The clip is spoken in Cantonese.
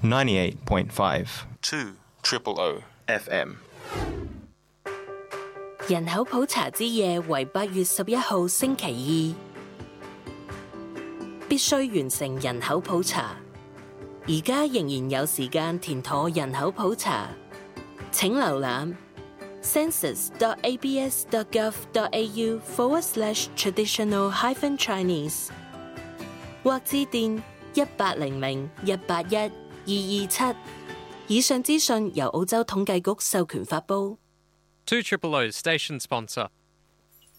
98.5 2 FM。 人口普查之夜為8月11號星期二，必須完成人口普查。而家仍然有時間填妥人口普查，請瀏覽 census.abs.gov.au/traditional-chinese 或致電1800-181-227。以上資訊由澳洲統計局授權發布。 2 Station Sponsor